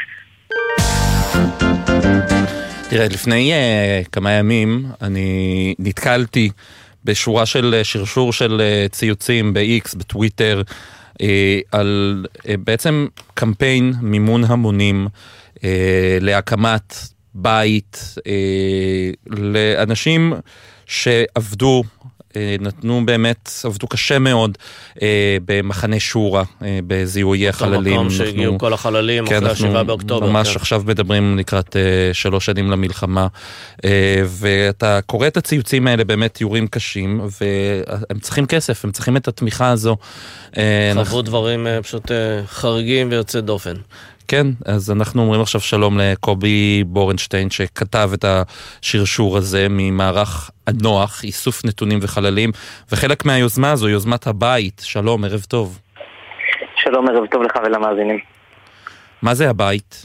תראה, לפני uh, כמה ימים אני נתקלתי בשורה של שרשור של uh, ציוצים ב-X, בטוויטר, uh, על uh, בעצם קמפיין מימון המונים uh, להקמת בית אה, לאנשים שעבדו, אה, נתנו באמת, עבדו קשה מאוד אה, במחנה שורה, אה, בזיהוי החללים. במקום שהגיעו כל החללים, כן, אחרי השבעה באוקטובר. ממש כן. עכשיו מדברים לקראת אה, שלוש שנים למלחמה, אה, ואתה קורא את הציוצים האלה, באמת תיאורים קשים, והם צריכים כסף, הם צריכים את התמיכה הזו. אה, חוו אנחנו... דברים אה, פשוט אה, חריגים ויוצא דופן. כן, אז אנחנו אומרים עכשיו שלום לקובי בורנשטיין שכתב את השרשור הזה ממערך הנוח, איסוף נתונים וחללים, וחלק מהיוזמה הזו, יוזמת הבית. שלום, ערב טוב. שלום, ערב טוב לך ולמאזינים. מה זה הבית?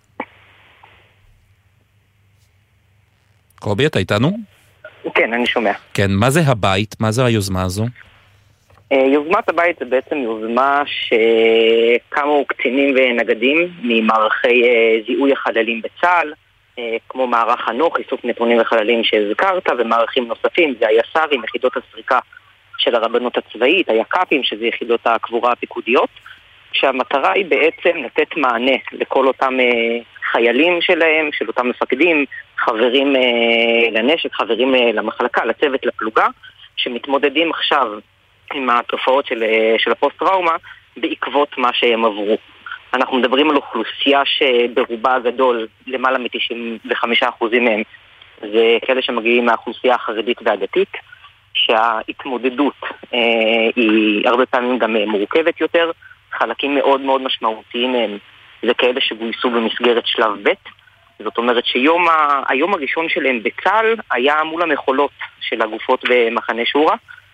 קובי, אתה איתנו? כן, אני שומע. כן, מה זה הבית? מה זה היוזמה הזו? יוזמת הבית זה בעצם יוזמה שקמו קצינים ונגדים ממערכי זיהוי החללים בצה"ל, כמו מערך הנוח, איסוף נתונים וחללים שהזכרת, ומערכים נוספים, זה היס"רים, יחידות הסריקה של הרבנות הצבאית, היק"פים, שזה יחידות הקבורה הפיקודיות, שהמטרה היא בעצם לתת מענה לכל אותם חיילים שלהם, של אותם מפקדים, חברים לנשק, חברים למחלקה, לצוות, לפלוגה, שמתמודדים עכשיו עם התופעות של, של הפוסט-טראומה בעקבות מה שהם עברו. אנחנו מדברים על אוכלוסייה שברובה הגדול, למעלה מ-תשעים וחמישה אחוז מהם, זה כאלה שמגיעים מהאוכלוסייה החרדית והדתית, שההתמודדות אה, היא הרבה פעמים גם מורכבת יותר, חלקים מאוד מאוד משמעותיים מהם, זה כאלה שגויסו במסגרת שלב ב', זאת אומרת שיום ה... היום הראשון שלהם בצה"ל היה מול המחולות של הגופות במחנה שורה,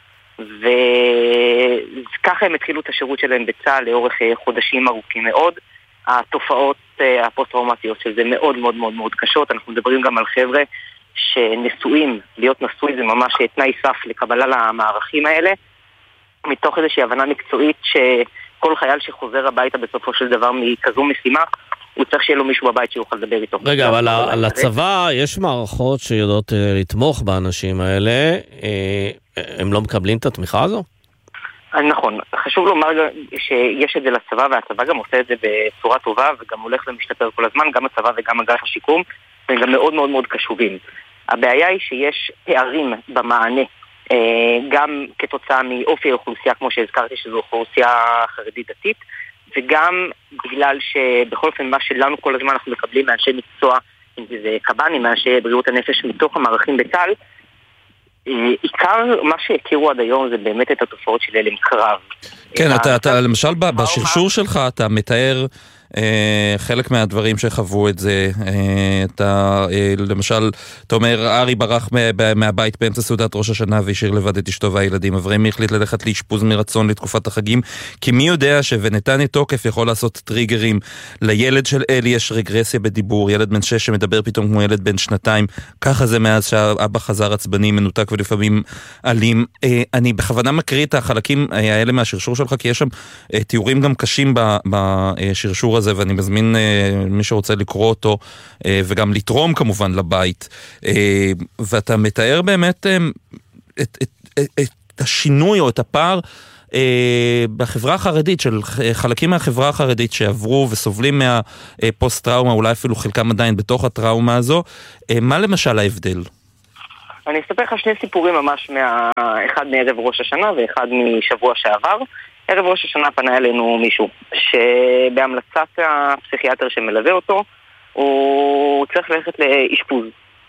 וככה הם התחילו את השירות שלהם בצה"ל לאורך חודשים ארוכים מאוד. התופעות הפוסט-טראומטיות של זה מאוד מאוד מאוד מאוד קשות. אנחנו מדברים גם על חבר'ה שנשואים, להיות נשוי זה ממש תנאי סף לקבלה למערכים האלה, מתוך איזושהי הבנה מקצועית שכל חייל שחוזר הביתה בסופו של דבר מכזו משימה, הוא צריך שיהיה לו מישהו בבית שיוכל לדבר איתו. רגע, אבל על הצבא יש מערכות שיודעות לתמוך באנשים האלה, הם לא מקבלים את התמיכה הזו? נכון, חשוב לומר שיש את זה לצבא, והצבא גם עושה את זה בצורה טובה, וגם הולך ומשתפר כל הזמן, גם הצבא וגם אגף השיקום, והם גם מאוד מאוד מאוד קשובים. הבעיה היא שיש פערים במענה, גם כתוצאה מאופי האוכלוסייה, כמו שהזכרתי, שזו אוכלוסייה חרדית דתית, וגם בגלל שבכל אופן מה שלנו כל הזמן אנחנו מקבלים מאנשי מקצוע, אם זה קב"נים, מאנשי בריאות הנפש מתוך המערכים בצה"ל, עיקר מה שהכירו עד היום זה באמת את התופעות של הלם קרב. כן, אתה, אתה למשל בשרשור שלך אתה מתאר חלק מהדברים שחוו את זה, אתה, למשל, אתה אומר, ארי ברח מהבית באמצע סעודת ראש השנה והשאיר לבד את אשתו והילדים. אברהם החליט ללכת לאשפוז מרצון לתקופת החגים, כי מי יודע שבנתניה תוקף יכול לעשות טריגרים. לילד של אלי יש רגרסיה בדיבור, ילד בן שש שמדבר פתאום כמו ילד בן שנתיים, ככה זה מאז שהאבא חזר עצבני, מנותק ולפעמים אלים. אני בכוונה מקריא את החלקים האלה מהשרשור שלך, כי יש שם תיאורים גם קשים בשרשור הזה, ואני מזמין מי שרוצה לקרוא אותו, וגם לתרום כמובן לבית. ואתה מתאר באמת את, את, את, את השינוי או את הפער בחברה החרדית, של חלקים מהחברה החרדית שעברו וסובלים מהפוסט-טראומה, אולי אפילו חלקם עדיין בתוך הטראומה הזו. מה למשל ההבדל? אני אספר לך שני סיפורים ממש, מה... אחד מערב ראש השנה ואחד משבוע שעבר. ערב ראש השנה פנה אלינו מישהו שבהמלצת הפסיכיאטר שמלווה אותו הוא צריך ללכת לאשפוז.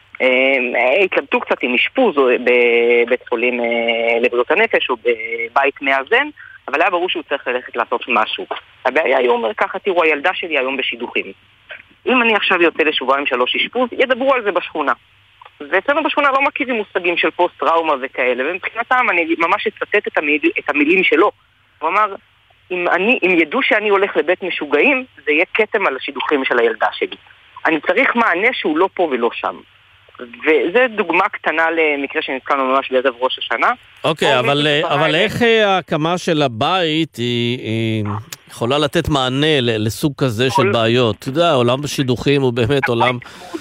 התלבטו קצת עם אשפוז בבית חולים לבריאות הנפש או בבית מאזן, אבל היה ברור שהוא צריך ללכת לעשות משהו. הבעיה היא אומר ככה, תראו, הילדה שלי היום בשידוכים. אם אני עכשיו יוצא לשבועיים שלוש אשפוז, ידברו על זה בשכונה. ואצלנו בשכונה לא מכירים מושגים של פוסט-טראומה וכאלה, ומבחינתם אני ממש אצטט את, המיל, את המילים שלו. הוא אמר, אם, אני, אם ידעו שאני הולך לבית משוגעים, זה יהיה כתם על השידוכים של הילדה שלי. אני צריך מענה שהוא לא פה ולא שם. וזה דוגמה קטנה למקרה שנזכרנו ממש בערב ראש השנה. אוקיי, אבל, אבל איך ההקמה של הבית היא, היא יכולה לתת מענה לסוג כזה של בעיות? אתה יודע, עולם בשידוכים הוא באמת עולם...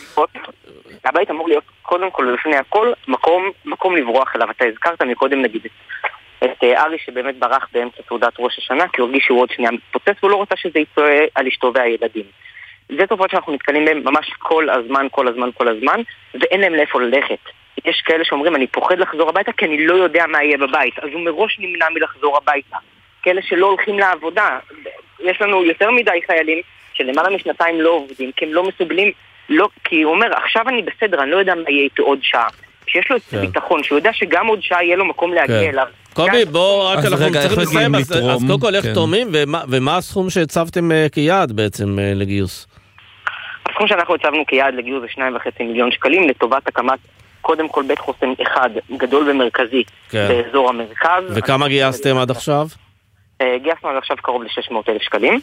הבית אמור להיות קודם כל ולפני הכל מקום, מקום לברוח אליו. אתה הזכרת מקודם נגיד את ארי שבאמת ברח באמצע סעודת ראש השנה, כי הוא הרגיש שהוא עוד שנייה מתפוצץ והוא לא רוצה שזה יצא על אשתו והילדים. זה תופעות שאנחנו נתקלים בהם ממש כל הזמן, כל הזמן, כל הזמן, ואין להם לאיפה ללכת. יש כאלה שאומרים, אני פוחד לחזור הביתה כי אני לא יודע מה יהיה בבית, אז הוא מראש נמנע מלחזור הביתה. כאלה שלא הולכים לעבודה. יש לנו יותר מדי חיילים שלמעלה משנתיים לא עובדים, כי הם לא מסוגלים, לא, כי הוא אומר, עכשיו אני בסדר, אני לא יודע מה יהיה איתו עוד שעה. שיש לו את ביטחון, שהוא יודע שגם עוד שעה יהיה לו מקום להגיע אליו. קובי, בוא, רק אנחנו צריכים לסיים, אז קודם כל איך תורמים, ומה הסכום שהצבתם כיעד בעצם לגיוס? הסכום שאנחנו הצבנו כיעד לגיוס זה שניים וחצי מיליון שקלים, לטובת הקמת קודם כל בית חוסן אחד, גדול ומרכזי, באזור המרכז. וכמה גייסתם עד עכשיו? גייסנו עד עכשיו קרוב ל-שש מאות אלף שקלים.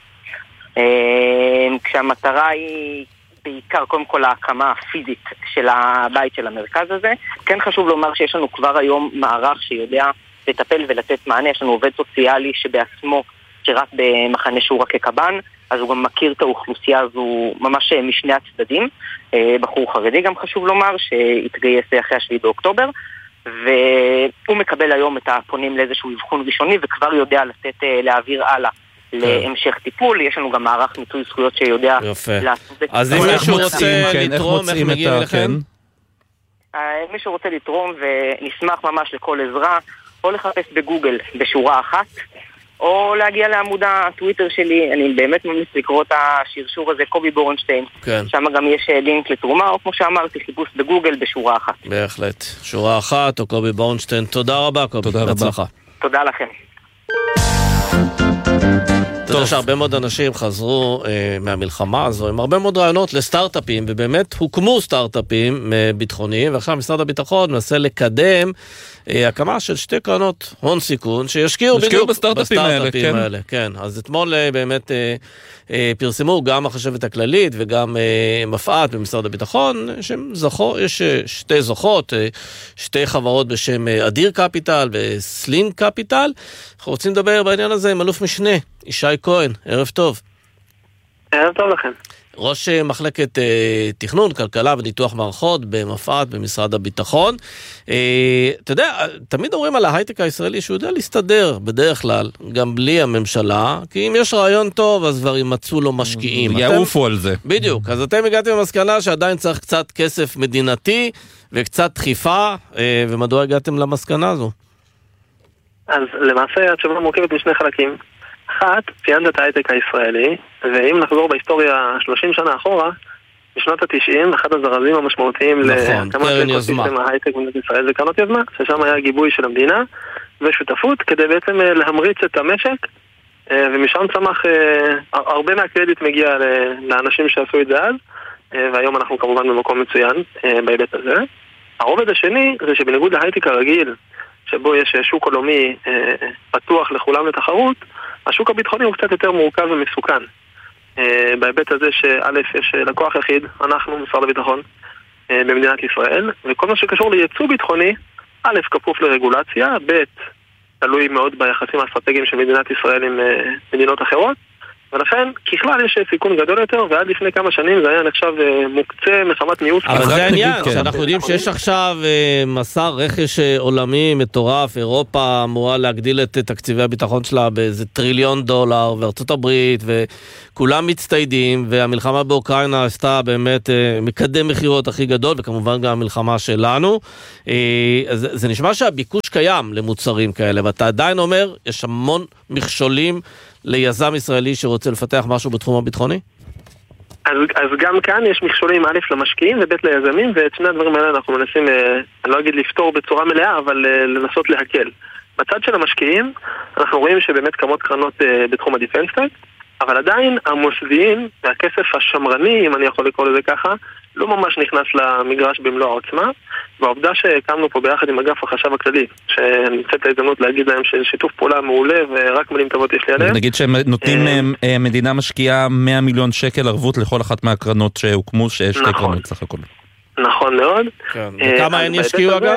כשהמטרה היא בעיקר קודם כל ההקמה הפיזית של הבית של המרכז הזה. כן חשוב לומר שיש לנו כבר היום מערך שיודע לטפל ולתת מענה. יש לנו עובד סוציאלי שבעצמו שירת במחנה שורה כקב"ן, אז הוא גם מכיר את האוכלוסייה הזו ממש משני הצדדים. בחור חרדי גם חשוב לומר שהתגייס אחרי השביעי באוקטובר, והוא מקבל היום את הפונים לאיזשהו אבחון ראשוני וכבר יודע לתת, להעביר הלאה להמשך טיפול. יש לנו גם מערך מיצוי זכויות שיודע לעשות את זה. אז אם מישהו רוצה לתרום, איך מגיעים אליכם? מישהו רוצה לתרום ונשמח ממש לכל עזרה, או לחפש בגוגל בשורה אחת, או להגיע לעמוד הטוויטר שלי. אני באמת ממליץ לקרוא את השרשור הזה, קובי בורנשטיין. כן. שם גם יש לינק לתרומה, או כמו שאמרתי, חיפוש בגוגל בשורה אחת. בהחלט. שורה אחת, או קובי בורנשטיין. תודה רבה, קובי. תודה רבה. תודה לכם. אתה יודע שהרבה מאוד אנשים חזרו אה, מהמלחמה הזו עם הרבה מאוד רעיונות לסטארט-אפים, ובאמת הוקמו סטארט-אפים אה, ביטחוניים, ועכשיו משרד הביטחון מנסה לקדם אה, הקמה של שתי קרנות הון סיכון שישקיעו בדיוק בסטארט-אפים האלה, כן. האלה. כן. אז אתמול אה, באמת אה, אה, פרסמו גם החשבת הכללית וגם אה, מפעת במשרד הביטחון, שזכו, יש אה, שתי זוכות, אה, שתי חברות בשם אה, אדיר קפיטל וסלין קפיטל. אנחנו רוצים לדבר בעניין הזה עם אלוף משנה ישי כהן. ערב טוב. ערב טוב לכם. ראש מחלקת אה, תכנון, כלכלה וניתוח מערכות במפעת במשרד הביטחון. אה, אתה יודע, תמיד אומרים על ההייטק הישראלי שהוא יודע להסתדר בדרך כלל, גם בלי הממשלה, כי אם יש רעיון טוב אז כבר ימצאו לו משקיעים. יעופו אתם, על זה. בדיוק, אז אתם הגעתם למסקנה שעדיין צריך קצת כסף מדינתי וקצת דחיפה, אה, ומדוע הגעתם למסקנה הזו? אז למעשה התשובה מורכבת משני חלקים. אחת, ציינת את ההייטק הישראלי, ואם נחזור בהיסטוריה שלושים שנה אחורה, בשנות ה-תשעים, אחד הזרזים המשמעותיים להקמת אקוסיסטם ההייטק במדינת ישראל זה קרנות יוזמה, ששם היה גיבוי של המדינה ושותפות כדי בעצם להמריץ את המשק ומשם צמח, הרבה מהקרדיט מגיע לאנשים שעשו את זה אז, והיום אנחנו כמובן במקום מצוין בהיבט הזה. הרובד השני זה שבניגוד להייטק הרגיל, שבו יש שוק עולמי פתוח לכולם לתחרות, השוק הביטחוני הוא קצת יותר מורכב ומסוכן. בהיבט הזה שא' יש לקוח יחיד, אנחנו, משרד הביטחון, במדינת ישראל, וכל מה שקשור לייצוא ביטחוני, א' כפוף לרגולציה, ב' תלוי מאוד ביחסים האסטרטגיים של מדינת ישראל עם מדינות אחרות, ולכן ככלל יש סיכון גדול יותר, ועד לפני כמה שנים זה היה נחשב מוקצה מחמת מיעוט. אבל זה העניין, שאנחנו יודעים שיש עכשיו מסע רכש עולמי מטורף, אירופה אמורה להגדיל את תקציבי הביטחון שלה באיזה טריליון דולר, וארצות הברית, וכולם מצטיידים, והמלחמה באוקראינה עשתה באמת מקדם מחירות הכי גדול, וכמובן גם המלחמה שלנו. זה נשמע שהביקוש קיים למוצרים כאלה, ואתה עדיין אומר, יש המון מכשולים ליזם ישראלי שרוצה לפתח משהו בתחום הביטחוני? אז, אז גם כאן יש מכשולים א' למשקיעים וב' ליזמים, ואת שני הדברים האלה אנחנו מנסים, אני לא אגיד לפתור בצורה מלאה, אבל לנסות להקל. בצד של המשקיעים, אנחנו רואים שבאמת קמות קרנות בתחום הדיפנסטק, אבל עדיין המוסדיים והכסף השמרני, אם אני יכול לקרוא לזה ככה, לא ממש נכנס למגרש במלוא העוצמה, והעובדה שהקמנו פה ביחד עם אגף החשב הכללי, שנמצאת ההזדמנות להגיד להם ששיתוף פעולה מעולה ורק מילים טובות יש לי עליהם. נגיד שהם נותנים, מדינה משקיעה מאה מיליון שקל ערבות לכל אחת מהקרנות שהוקמו, שיש שתי קרנות סך הכל. נכון מאוד. וכמה הן ישקיעו אגב?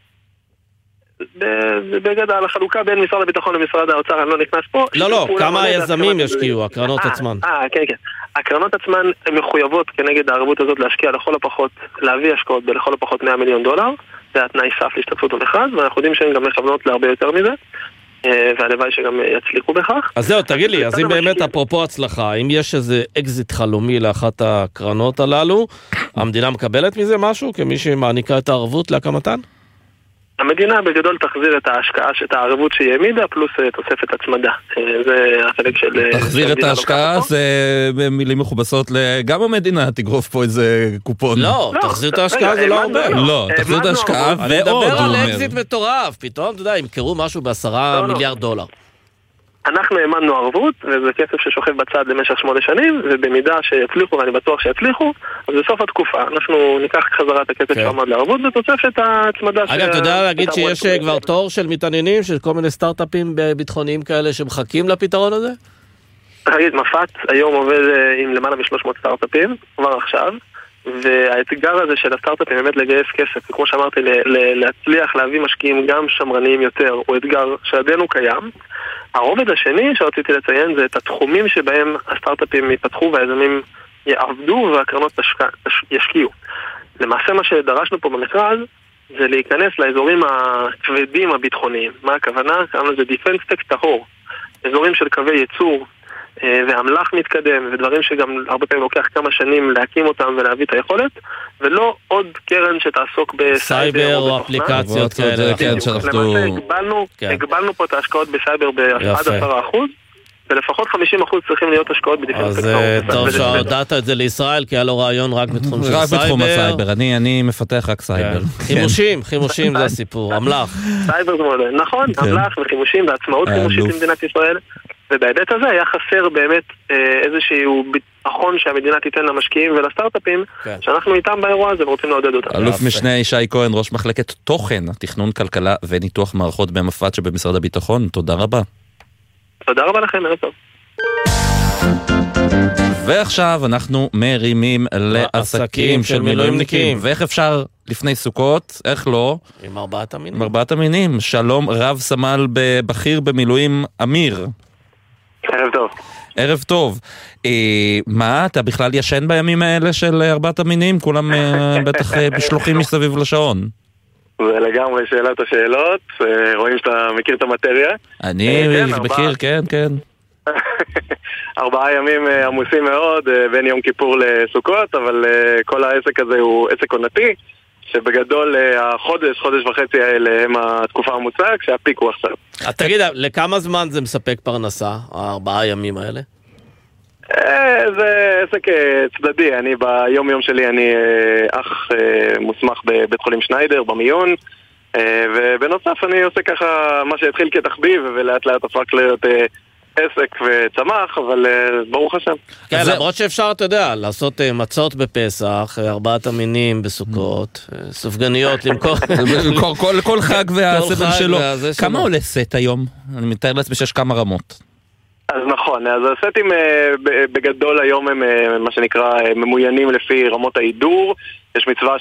בגדול על החלוקה בין משרד הביטחון למשרד האוצר, אני לא נכנס פה. לא, לא, כמה היזמים ישקיעו, הקרנות עצמן? אה, כן, כן. הקרנות עצמן הן מחויבות כנגד הערבות הזאת להשקיע לכל הפחות, להביא השקעות בלכל הפחות מאה מיליון דולר, זה התנאי סף להשתתפות במכרז, ואנחנו יודעים שהן גם מכוונות להרבה יותר מזה, והלוואי שגם יצליחו בכך. אז זהו, תגיד לי, אז אם באמת אפרופו הצלחה, אם יש איזה אקזיט חלומי לאחת הקרנות הללו, המדינה מקבלת מזה משהו, כמי שמעניקה את הערבות להקמתן? המדינה בגדול תחזיר את ההשקעה, את הערבות שהיא העמידה, פלוס תוספת הצמדה. זה החלק של... תחזיר את ההשקעה, זה במילים מכובסות, גם המדינה תגרוף פה איזה קופון. לא, תחזיר את ההשקעה זה לא הרבה. לא, תחזיר את ההשקעה ועוד. אני מדבר על אקזיט מטורף, פתאום, אתה יודע, ימכרו משהו בעשרה מיליארד דולר. אנחנו האמנו ערבות, וזה כסף ששוכב בצד למשך שמונה שנים, ובמידה שיצליחו, ואני בטוח שיצליחו, אז בסוף התקופה אנחנו ניקח חזרה את הכסף שעמד לערבות, ותוספת ההצמדה. אגב, אתה יודע להגיד שיש כבר תור של מתעניינים, של כל מיני סטארט-אפים ביטחוניים כאלה שמחכים לפתרון הזה? תגיד, מפת היום עובד עם למעלה מ-שלוש מאות סטארט-אפים, כבר עכשיו, והאתגר הזה של הסטארט-אפים באמת לגייס כסף, וכמו שאמרתי, להצליח להביא משקיעים גם שמרניים יותר, הוא אתגר שעדיין הוא קיים. הרובד השני שרציתי לציין זה את התחומים שבהם הסטארט-אפים יפתחו והיזמים יעבדו והקרנות ישקיעו. למעשה מה שדרשנו פה במכרז זה להיכנס לאזורים הכבדים הביטחוניים. מה הכוונה? קראנו לזה דיפנס טק טהור. אזורים של קווי ייצור והמלח מתקדם ודברים שגם הרבה פעמים לוקח כמה שנים להקים אותם ולהביא את היכולת, ולא עוד קרן שתעסוק בסייבר או אפליקציות כאלה. למעשה הגבלנו פה את ההשקעות בסייבר עד עשרה אחוז, ולפחות חמישים אחוז צריכים להיות השקעות בדיפרנס טכנולוגי. אז טוב שהודעת את זה לישראל, כי היה לו רעיון רק בתחום של סייבר. רק בתחום הסייבר, אני מפתח רק סייבר. חימושים, חימושים זה הסיפור, אמל"ח. סייבר זה מודל, נכון, אמל"ח וחימושים ועצמאות חימושית במדינת ישראל. ובהיבט הזה היה חסר באמת איזשהו ביטחון שהמדינה תיתן למשקיעים ולסטארט-אפים, שאנחנו איתם באירוע הזה ורוצים לעודד אותם. אלוף משנה ישי כהן, ראש מחלקת תוכן, תכנון כלכלה וניתוח מערכות במפת שבמשרד הביטחון, תודה רבה. תודה רבה לכם, ערב טוב. ועכשיו אנחנו מרימים לעסקים של מילואימניקים. ואיך אפשר לפני סוכות, איך לא? עם ארבעת המינים. עם ארבעת המינים. שלום רב סמל בכיר במילואים אמיר. ערב טוב. ערב טוב. אה, מה, אתה בכלל ישן בימים האלה של ארבעת המינים? כולם אה, בטח אה, בשלוחים מסביב לשעון. זה לגמרי שאלת השאלות, רואים שאתה מכיר את המטריה. אני מכיר, כן, כן. ארבעה ימים עמוסים מאוד, בין יום כיפור לסוכות, אבל כל העסק הזה הוא עסק עונתי, שבגדול החודש, חודש וחצי האלה הם התקופה המוצאה, כשהפיק הוא עכשיו. תגיד, לכמה זמן זה מספק פרנסה, הארבעה ימים האלה? זה עסק צדדי, אני ביום יום שלי אני אח מוסמך בבית חולים שניידר, במיון, ובנוסף אני עושה ככה מה שהתחיל כתחביב ולאט לאט הפך להיות עסק וצמח, אבל ברוך השם. כן, למרות שאפשר, אתה יודע, לעשות מצות בפסח, ארבעת המינים בסוכות, סופגניות, למכור... כל חג והסבל שלו. כמה עולה סט היום? אני מתאר לעצמי שיש כמה רמות. אז נכון, אז הסטים בגדול היום הם מה שנקרא ממוינים לפי רמות ההידור. יש מצווה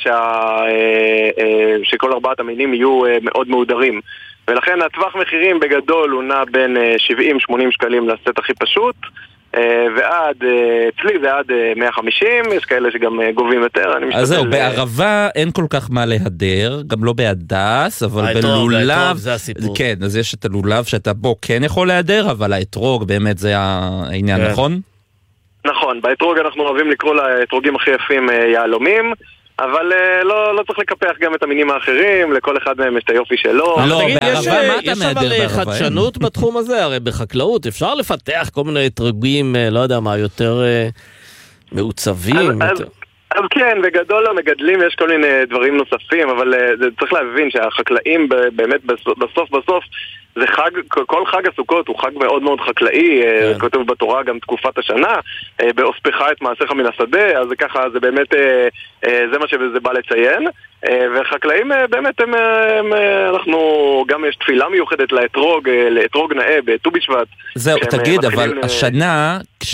שכל ארבעת המינים יהיו מאוד מהודרים. ולכן הטווח מחירים בגדול הוא נע בין שבעים שמונים שקלים לסט הכי פשוט, ועד, אצלי זה עד מאה וחמישים, יש כאלה שגם גובים יותר. אז זהו, בערבה אין כל כך מה להדר, גם לא בהדס, אבל בלולב, כן, אז יש את הלולב שאתה בו כן יכול להדר, אבל האתרוג באמת זה העניין, נכון? נכון, באתרוג אנחנו אוהבים לקרוא לאתרוגים הכי יפים יהלומים, אבל לא, לא צריך לקפח גם את המינים האחרים, לכל אחד מהם יש את היופי שלו. לא, בערבה, מה אתה יש מהדר אבל בערבה? חדשנות בתחום הזה, הרי בחקלאות אפשר לפתח כל מיני אתרוגים, לא יודע מה, יותר מעוצבים. אז, יותר... אז, אז כן, בגדול המגדלים יש כל מיני דברים נוספים, אבל צריך להבין שהחקלאים באמת בסוף בסוף, זה חג, כל חג הסוכות הוא חג מאוד מאוד חקלאי, כן. כתוב בתורה גם תקופת השנה, באוספך את מעשיך מן השדה, אז זה ככה, זה באמת, זה מה שזה בא לציין, וחקלאים באמת הם, הם אנחנו, גם יש תפילה מיוחדת לאתרוג, לאתרוג נאה בט"ו בשבט. זהו, תגיד, אבל השנה,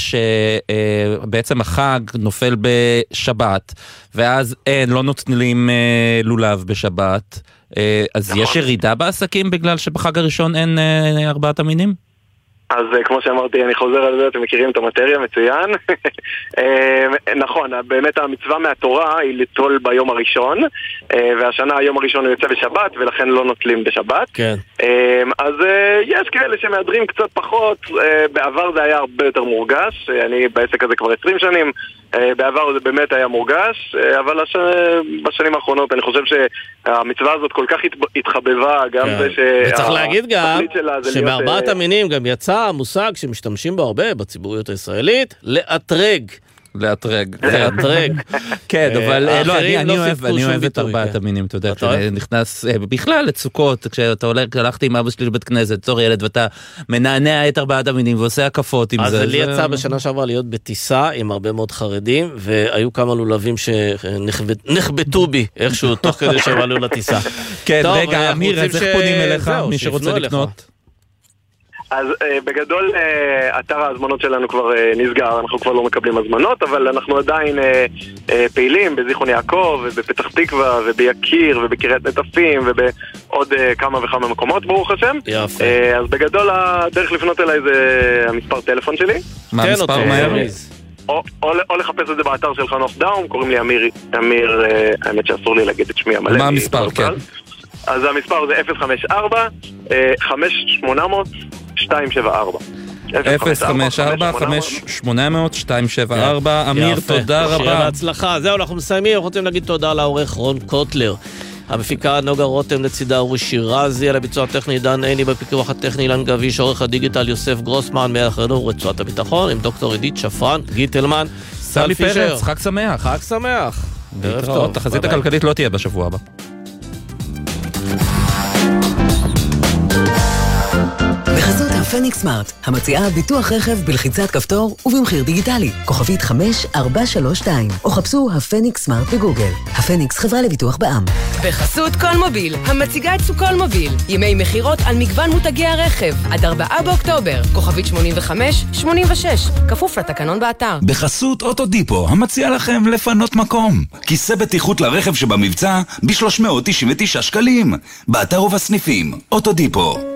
כשבעצם החג נופל בשבת, ואז אין, לא נותנים לולב בשבת, אז נכון. יש ירידה בעסקים בגלל שבחג הראשון אין אה, ארבעת המינים? אז כמו שאמרתי, אני חוזר על זה, אתם מכירים את המטריה, מצוין. נכון, באמת המצווה מהתורה היא לטול ביום הראשון, והשנה היום הראשון הוא יוצא בשבת, ולכן לא נוטלים בשבת. כן. אז יש כאלה שמאדרים קצת פחות, בעבר זה היה הרבה יותר מורגש, אני בעסק הזה כבר עשרים שנים, בעבר זה באמת היה מורגש, אבל הש... בשנים האחרונות אני חושב שהמצווה הזאת כל כך התחבבה, גם כן. זה ש... וצריך להגיד גם שמארבעת להיות... המינים גם יצא המושג שמשתמשים בו הרבה בציבוריות הישראלית, לאתרג. לאתרג. לאתרג. כן, אבל לא, אני אוהב את ארבעת המינים, אתה יודע, כשנכנס בכלל לצוקות, כשאתה הלכתי עם אבא שלי לבית כנסת, צור ילד, ואתה מנענע את ארבעת המינים ועושה הקפות עם זה. אז לי יצא בשנה שעברה להיות בטיסה עם הרבה מאוד חרדים, והיו כמה לולבים שנחבטו בי איכשהו, תוך כדי שהם עלו לטיסה. כן, רגע, אמיר, אז איך פונים אליך, מי שרוצה לקנות? אז uh, בגדול uh, אתר ההזמנות שלנו כבר uh, נסגר, אנחנו כבר לא מקבלים הזמנות, אבל אנחנו עדיין uh, uh, פעילים בזיכרון יעקב ובפתח תקווה וביקיר ובקריית נטפים ובעוד uh, כמה וכמה מקומות ברוך השם. יפה. Uh, אז בגדול הדרך לפנות אליי זה המספר טלפון שלי. מה המספר מהר? או, או, או לחפש את זה באתר של חנוך דאום, קוראים לי אמיר, אמיר, uh, האמת שאסור לי להגיד את שמי המלא. מה המספר, כן? אז המספר זה אפס חמש ארבע חמש שמונה אפס שתיים שבע ארבע אפס חמש ארבע חמש שמונה אפס שתיים שבע ארבע. אמיר, תודה רבה. שיהיה בהצלחה. זהו, אנחנו מסיימים, אנחנו רוצים להגיד תודה לעורך רון קוטלר, המפיקה נוגה רותם, לצידה אורי שירזי, על הביצוע הטכני דן עיני, בפיקוח הטכני אילן גביש, עורך הדיגיטל יוסף גרוסמן, מאחרינו רצועת הביטחון עם דוקטור עידית שפרן, גיטלמן, סלי פרץ, חג שמח. חג שמח. ערב טוב. תחזית הכלכלית לא תהיה בשבוע הבא. בחסות הפניקס סמארט, המציעה ביטוח רכב בלחיצת כפתור ובמחיר דיגיטלי, כוכבית חמש ארבע שלוש שתיים, או חפשו הפניקס סמארט בגוגל. הפניקס חברה לביטוח בע"מ. בחסות קולמוביל, המציגה את סוקולמוביל, ימי מחירות על מגוון מותגי הרכב, עד ארבעה באוקטובר, כוכבית שמונים וחמש שמונים ושש, כפוף לתקנון באתר. בחסות אוטודיפו, המציע לכם לפנות מקום. כיסא בטיחות לרכב שבמבצע ב-שלוש מאות תשעים ותשעה שקלים. באתר ובסניפים, אוטודיפו.